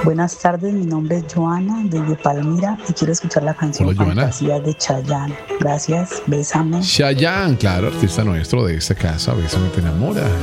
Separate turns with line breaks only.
Buenas tardes, mi nombre es Joana desde Palmira y quiero escuchar la canción
Hola, Joana.
Fantasía de Chayanne. Gracias, bésame.
Chayanne, claro, artista nuestro de esta casa, Bésame te enamora.